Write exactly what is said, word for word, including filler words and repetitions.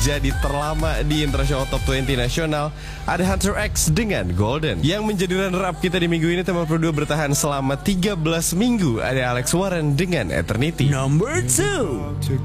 menjadi terlama di International Top dua puluh nasional, ada Hunter X dengan Golden. Yang menjadi runner-up kita di minggu ini, Teman Pro dua bertahan selama tiga belas minggu, ada Alex Warren dengan Eternity. Number two.